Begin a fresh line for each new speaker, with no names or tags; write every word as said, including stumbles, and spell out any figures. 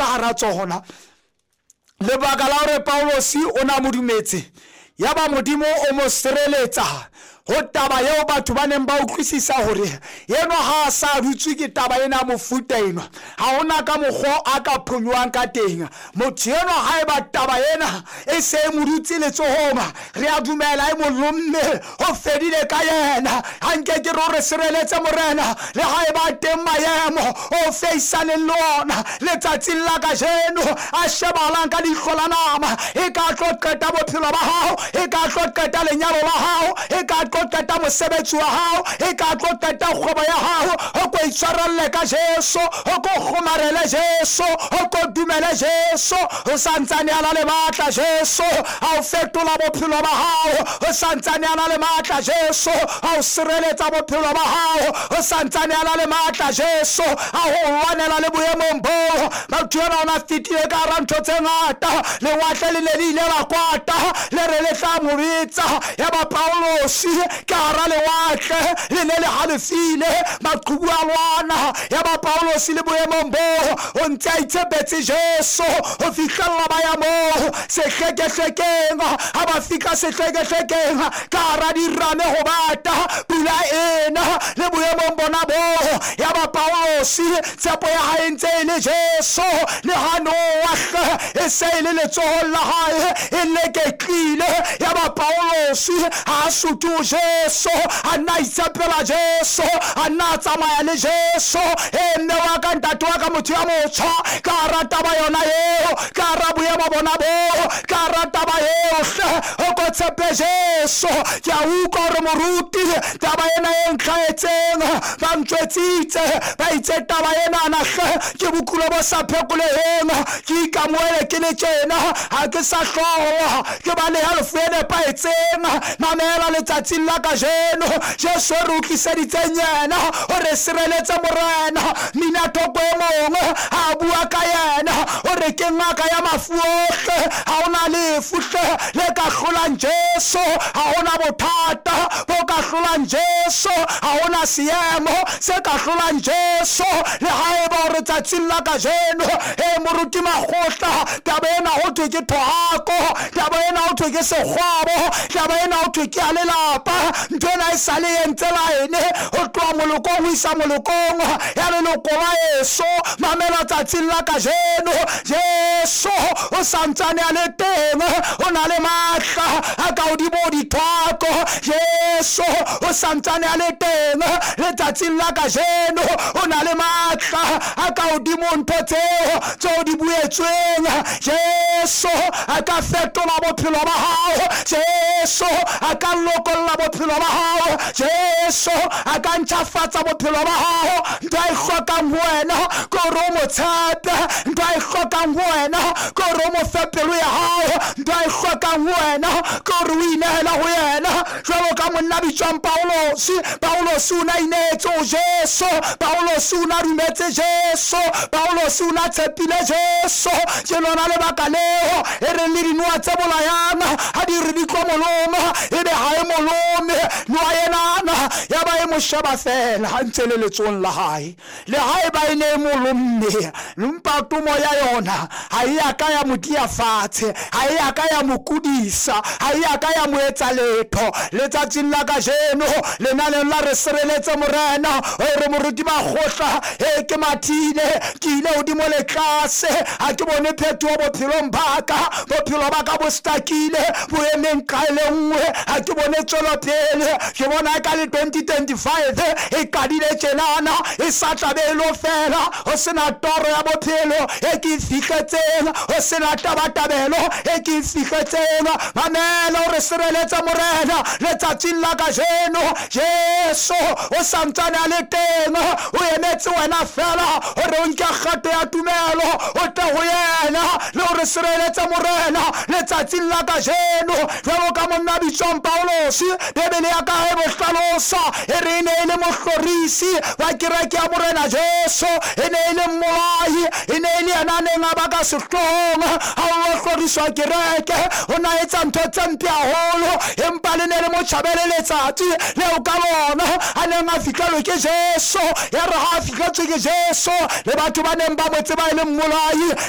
ka hara tsona. Lebaka la hore Paulos o na modumetse ya ba modimo o mo sireletsa ho taba yeo batho ba neng ba utlwisisa hore yeno ha sa dutse ke taba ena mofuta eno, ha ona ka mokgwa a ka phonywang ka teng. Motho yeno ha eba taba ena e se mo dutse letsohong, re a dumela e molomme ho fedile ka yena. Hanke ke re sireletse morena le ha eba teng maemo o feisane le ona letsatsing la kajeno a shebahalang ka dihlola nama, e ka tlo qeta bophelo ba hao, e ka tlo qeta lenyalo la hao, e ka tlo qeta mosebetsi wa hao, e ka tlo qeta kgwebo ya hao. O ko itshwarelle ka Jesu, o ko kgomarele Jesu, o ko dumele Jesu. O santsane a na le matla Jesu a o fetola bophelo ba hao, o santsane a na le matla Jesu a o sireletsa bophelo ba hao, o santsane a na le matla Jesu a ho lwanela le boemong boo. Batho yona ona fitile ka hara ntho tse ngata, lewatle le ne le ile la kwata le re le tla mo bitsa. Ya ba Paulos ka hara lewatle le ne le halefile, maqhubu a lwana. Ya ba Paulos le boemong boo o ntse a itshepetse Jesu ho fihlella ba ya moo sehlekehlekeng. Ha ba fika sehlekehlekeng ka hara dirame ho bata pula ena le boemong bona boo. Ya ba Paulos tshepo ya hae ntse e le Jesu, le ha Noah e se e le letsohong la hae e leketlile. Ya ba Paulos ha a sutu Jesu, a nna itshepela Jesu, a nna tsamaya le Jesu. E mme wa ka ntate wa ka motho ya motjha ka hara taba yona eo, ka hara boemo bona boo, ka hara taba eo o ko tshepe Jesu. Ke a utlwa hore moruti taba ena e ntlhaetseng ba ntjwetsitse ba itse taba enana ke bokulo bo sa phekoleheng. Ke ikamoele ke le tjena, ha ke sa hlola ke ba le halofo e nepaetseng. Mamela letsatsing la kajeno Jesu re utlwiseditse yena o re sireletse morena. Mina thoko e mong ha bua ka yena o re ke ngaka ya mafu ohle, ha ona lefu le ka hlolang Jesu, ha ona bothata bo ka hlolang Jesu, ha ona seemo se ka hlolang Jesu. Le haeba o re tsatsing la kajeno e moruti makgotla taba ena ho thwe ke thohako, taba ena ho thwe ke sekgwabo, taba ena ho thwe ke a lelapa, ntho ena e sale e ntse laene ho tloha molokong ho isa molokong ya leloko la Yesu. Mamela tsatsing la kajeno Jesu o santsane a le teng, o na le matla a ka hodimo dithwako. Jesu o santsane a le teng letsatsing la kajeno, o na le matla a ka hodimo ntho tseo tseo di buetsweng. Jesu a ka fetola bophelo ba hao, Jesu a ka lokolla bophelo ba hao, Jesu a ka ntjhafatsa bophelo ba hao. Ntho a e hlokang ho wena ke hore o mo tshepe, ntho a e hlokang ho wena ke hore o mo fe pelo ya hao, ntho a e hlokang ho wena ke hore o inehela ho yena. Jwalo ka monna bitswang Paulos, Paulos o na inehetse ho Jesu, Paulos o na dumetse Jesu, Paulos o na tshepile Jesu. Ke lona lebaka leo e re le dinwa tse bolayang ha di re di tlo moloma, e be ha e molome noa enana ya ba e mo sheba fela ha ntse le letsong la hae. Le haeba e ne e molomme mpa tumo ya yona ha e ya ka ya modia fatshe, ha e ya ka ya mokudisa, ha e ya ka ya mo etsa letho. Letsatsing la kajeno lenaneng la re sireletse morena o re moruti ba kgotla e ke mathile ke ile hodimo le tlase, ha ke bone phethoho bophelong ba ka, bophelo ba ka bo stakile bo emeng ka le nngwe, ha ke bone tswelo pele. Ke bona ka le twenty twenty-five e kadile tjenana e sa tlabelo fela, o sena toro ya bophelo e ke fihletseng, o sena tabatabelo e ke fihletseng. Mamela o re sireletse morena letsatsing la kajeno. Jesu o santsane a le teng, o emetse wena fela o re o nke kgato ya tumelo o tle ho yena le o re sireletse morena letsatsing la kajeno. Jwalo ka monna bitswang Paulos, Bebele ya ka e bohlalosa e re e ne e le mohlorisi wa kereke ya morena Jesu, e ne e le mmolai, e ne e le yena neng a baka sehlong ha o hloriswa kereke. O na etsa ntho tse mpe haholo, empa le ne le mo tjhabele letsatsi leo ka lona a neng a fihlelwe ke Jesu. Ya re ha a fihletswe ke Jesu le batho ba neng ba mo tseba e le mmolai,